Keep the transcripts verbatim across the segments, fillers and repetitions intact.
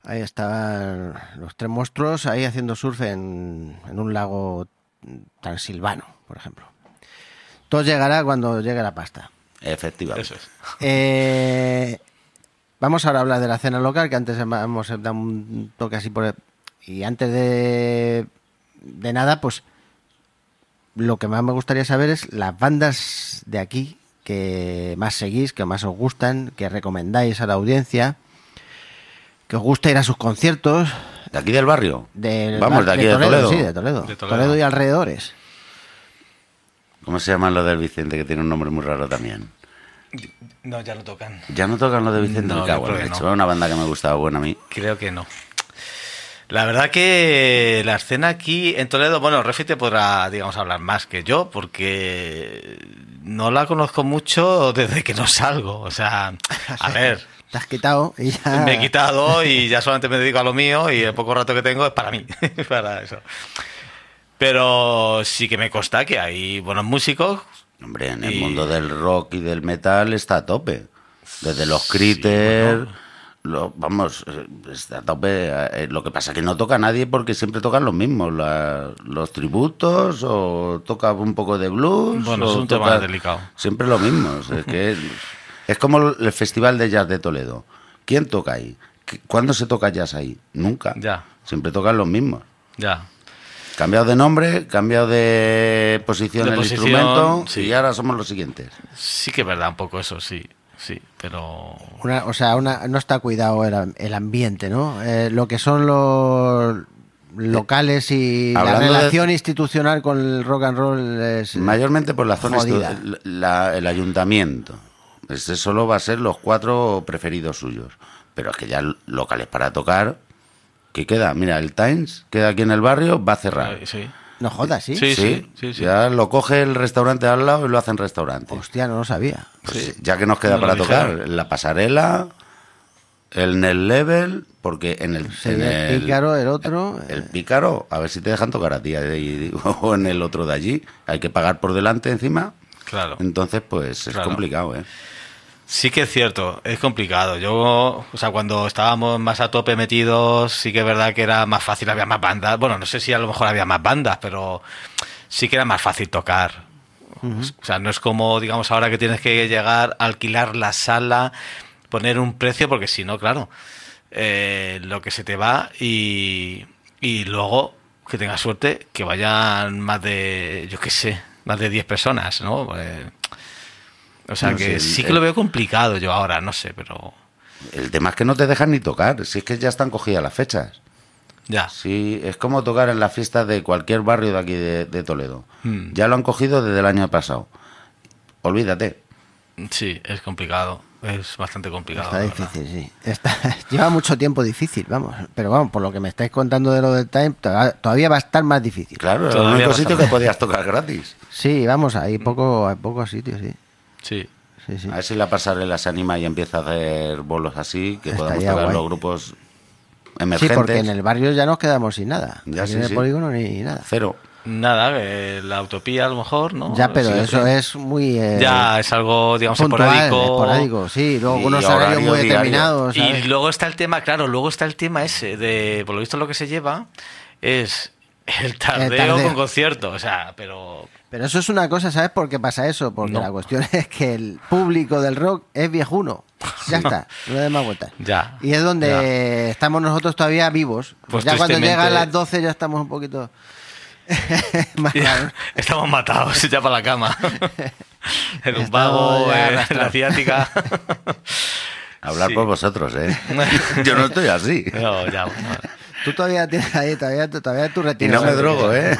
Ahí estaban los tres monstruos ahí haciendo surf en, en un lago transilvano, por ejemplo. Todo llegará cuando llegue la pasta. Efectivamente. Eso es. Eh, vamos ahora a hablar de la escena local, que antes hemos dado un toque así por... El, y antes de, de nada, pues lo que más me gustaría saber es las bandas de aquí que más seguís, que más os gustan, que recomendáis a la audiencia, que os gusta ir a sus conciertos. ¿De aquí del barrio? Del Vamos, de aquí de Toledo. Sí, de Toledo. De Toledo. Toledo y alrededores. ¿Cómo se llaman los del Vicente, que tiene un nombre muy raro también? No, ya no tocan. Ya no tocan los de Vicente. No, Me cago yo en creo la que leche. no. Era una banda que me gustaba buena a mí. Creo que no. La verdad que la escena aquí en Toledo, bueno, Refi te podrá, digamos, hablar más que yo, porque no la conozco mucho desde que no salgo. O sea, a ver, Te has quitado y ya... me he quitado y ya solamente me dedico a lo mío y el poco rato que tengo es para mí, para eso. Pero sí que me consta que hay buenos músicos. Hombre, en el Y- mundo del rock y del metal está a tope. Desde los Critters, bueno. lo- vamos, eh, está a tope. Eh, Lo que pasa es que no toca a nadie porque siempre tocan los mismos, la- los tributos, o toca un poco de blues. Bueno, o es un tema toca- delicado. Siempre lo mismo. O sea, es, que es, es como el Festival de Jazz de Toledo. ¿Quién toca ahí? ¿Qué- ¿Cuándo se toca jazz ahí? Nunca. Ya. Siempre tocan los mismos. Ya. Cambiado de nombre, cambiado de posición De el posición, instrumento, sí. y ahora somos los siguientes. Sí que es verdad un poco eso, sí. Sí, pero... Una, o sea, una, no está cuidado el, am- el ambiente, ¿no? Eh, lo que son los locales y Hablando la de- relación institucional con el rock and roll es... Mayormente por la zona, jodida. estu- la- el ayuntamiento. Ese solo va a ser los cuatro preferidos suyos. Pero es que ya locales para tocar, ¿qué queda? Mira, el Times queda aquí en el barrio, va a cerrar. Eh, Sí. No jodas, ¿sí? Sí, sí, sí, sí. Ya lo coge el restaurante al lado y lo hacen restaurante. Hostia, no lo sabía. Pues Sí. ya que nos queda Me lo para dijeron. tocar, la pasarela, el Net Level, porque en el, en Sería el pícaro, el otro... el eh, pícaro, a ver si te dejan tocar a ti ahí, o en el otro de allí. Hay que pagar por delante encima. Claro. Entonces, pues es Claro. complicado, ¿eh? Sí que es cierto, es complicado. Yo, o sea, cuando estábamos más a tope metidos, sí que es verdad que era más fácil, había más bandas. Bueno, no sé si a lo mejor había más bandas, pero sí que era más fácil tocar. O sea, no es como, digamos, ahora que tienes que llegar, alquilar la sala, poner un precio, porque si no, claro, eh, lo que se te va y, y luego, que tengas suerte, que vayan más de, yo qué sé, más de diez personas, ¿no? Eh, o sea, No que sé, sí que eh, lo veo complicado yo ahora, no sé, pero El tema es que no te dejan ni tocar, si es que ya están cogidas las fechas. ya. Sí, es como tocar en las fiestas de cualquier barrio de aquí de, de Toledo. Mm. Ya lo han cogido desde el año pasado. Olvídate. Sí, es complicado, es bastante complicado. Está la verdad. difícil, sí. Está, lleva mucho tiempo difícil, vamos. Pero vamos, por lo que me estáis contando de lo del Time, todavía, todavía va a estar más difícil. Claro, era el Todavía único pasa sitio que más. podías tocar gratis. Sí, vamos, hay poco, hay pocos sitios, sí. Sí. Sí, sí. A ver si la pasarela se anima y empieza a hacer bolos así, que podamos Estaría tocar guay. los grupos Sí, emergentes. porque en el barrio ya nos quedamos sin nada. Ya, Aquí sí, en el sí. polígono ni nada. Cero. Nada, eh, la utopía a lo mejor, ¿no? Ya, pero Sí, eso sí. es muy... eh, Ya es algo, digamos, puntual, esporádico. esporádico, sí. Luego Y unos horario horarios muy diario. determinados, ¿sabes? Y luego está el tema, claro, luego está el tema ese de, por lo visto lo que se lleva es el tardeo, tardeo. con concierto, o sea, pero Pero eso es una cosa, ¿sabes por qué pasa eso? Porque No. la cuestión es que el público del rock es viejuno. Ya está, no le des más vueltas. Ya, Y es donde ya. estamos nosotros todavía vivos. Pues ya cuando tristemente- llegan las doce ya estamos un poquito... más ya, estamos matados ya para la cama. En un Estamos vago, ya eh, en la arrastrados. ciática. Hablar Sí. por vosotros, ¿eh? Yo no estoy así. No, ya, bueno. Tú todavía tienes ahí, todavía, todavía tu Y retiro. no me drogo, ¿eh?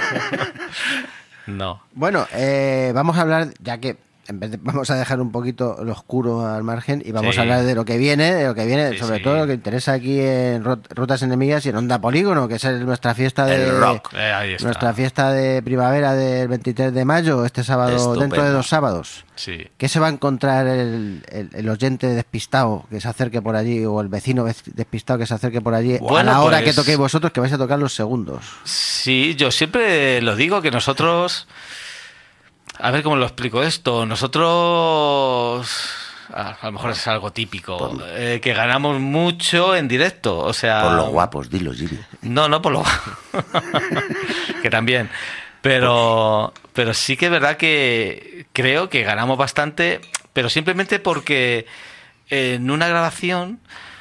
No. Bueno, eh, vamos a hablar, ya que en vez de, vamos a dejar un poquito lo oscuro al margen y vamos Sí. a hablar de lo que viene, de lo que viene, Sí, sobre sí. todo lo que interesa aquí en Rut- Rutas Enemigas y en Onda Polígono, que es el- nuestra fiesta de El rock. Eh, ahí está. nuestra fiesta de primavera del veintitrés de mayo, este sábado, Estupendo. dentro de dos sábados. Sí. ¿Qué se va a encontrar el, el- el oyente despistado que se acerque por allí o el vecino ves- despistado que se acerque por allí a Bueno, la hora pues- que toquéis vosotros, que vais a tocar los segundos? Sí, yo siempre lo digo, que nosotros... A ver cómo lo explico esto. Nosotros a, a lo mejor es algo típico, eh, que ganamos mucho en directo, o sea... Por los guapos, dilo, Jimmy. No, no por lo que también. Pero, pero sí que es verdad que creo que ganamos bastante, pero simplemente porque en una grabación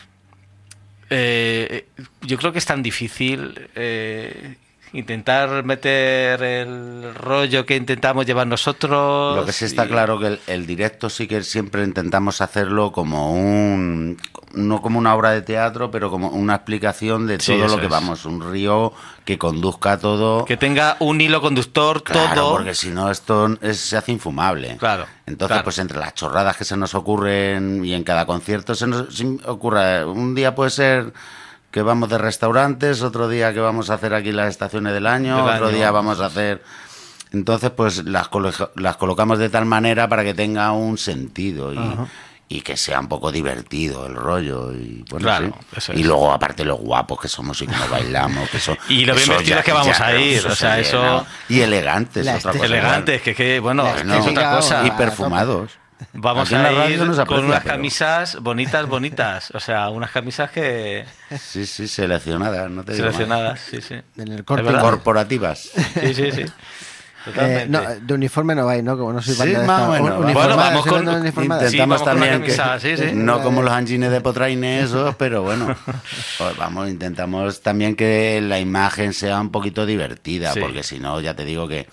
eh, yo creo que es tan difícil eh, intentar meter el rollo que intentamos llevar nosotros. Lo que sí está y... claro que el, el directo sí que siempre intentamos hacerlo como un... no como una obra de teatro, pero como una explicación de Sí, todo eso lo que es. vamos, un río que conduzca todo. Que tenga un hilo conductor Claro, todo. porque si no esto es- se hace infumable. Claro, Entonces, claro. pues entre las chorradas que se nos ocurren y en cada concierto se nos se ocurre, un día puede ser que vamos de restaurantes, otro día que vamos a hacer aquí las estaciones del año, Del otro año. día vamos a hacer... Entonces, pues las, colo- las colocamos de tal manera para que tenga un sentido y, y que sea un poco divertido el rollo. Y, bueno, Claro, sí. eso Y es. luego, aparte, los guapos que somos y cómo bailamos. Que eso, Y lo bien eso vestidos ya- que vamos ya, a ir, eso o sea, se eso- llena. Y elegantes, La otra cosa. Elegantes, que, que bueno, La que es estética, otra cosa. Y a perfumados. Vamos Aquí en la a radio ir no se aprecia, con unas pero- camisas bonitas, bonitas. O sea, unas camisas que Sí, sí, seleccionadas, no te digo más. seleccionadas, sí, sí. En el ¿Es corte verdad? Corporativas. Sí, sí, sí. Eh, Totalmente. no, de uniforme no vais, ¿no? Como no soy Sí, banda de más esta- o menos, un- va. uniformada, Bueno, vamos ¿soy con- banda uniformada? Sí, Intentamos vamos con una también que, camisa, sí, sí. no como los angines de Potraine esos, pero bueno, pues vamos, intentamos también que la imagen sea un poquito divertida, Sí. porque si no, ya te digo que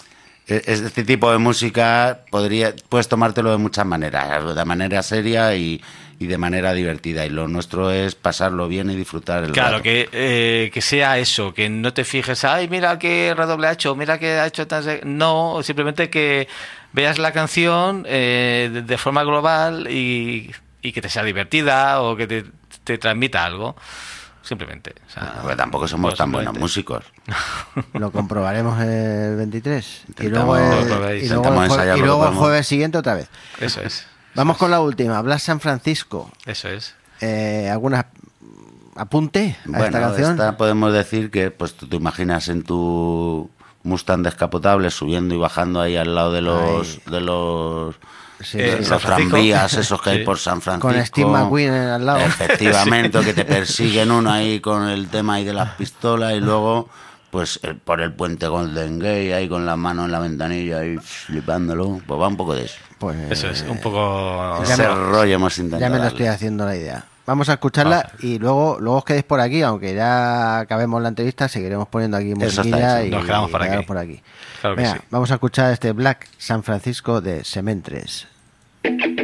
e- este tipo de música podría puedes tomártelo de muchas maneras, de manera seria y, y de manera divertida, y lo nuestro es pasarlo bien y disfrutar el Claro, rato. que, eh, que sea eso, que no te fijes, ay, mira qué redoble ha hecho, mira qué ha hecho tan... se-". No, simplemente que veas la canción eh, de, de forma global y, y que te sea divertida o que te, te transmita algo. Simplemente. O sea, Porque tampoco somos pues tan buenos simplemente. músicos. Lo comprobaremos el veintitrés. Y Intentamos- luego, lo el, probéis. y luego, Intentamos el, jue- ensayar y lo que luego el podemos. jueves siguiente otra vez. Eso es. Vamos con la última, Blas San Francisco. Eso es. Eh, ¿Alguna apunte a Bueno, esta canción? esta podemos decir que pues tú te imaginas en tu Mustang descapotable subiendo y bajando ahí al lado de los Ay. de los, Sí, Eh, de sí. San los Francisco. tranvías esos que Sí. hay por San Francisco. Con Steve McQueen al lado. Efectivamente, que te persiguen uno ahí con el tema ahí de las pistolas y luego pues el- por el puente Golden Gate ahí con las manos en la ventanilla y flipándolo. Pues va un poco de eso. Pues, Eso es. Un poco... Ya Ese me- rollo hemos intentado. ya me lo darle. estoy haciendo la idea. Vamos a escucharla Vamos a y luego luego os quedéis por aquí, aunque ya acabemos la entrevista, seguiremos poniendo aquí Eso está musiquilla hecho. y Nos quedamos por quedamos aquí. por aquí. Claro que Venga, sí. vamos a escuchar este Black San Francisco de Sementres.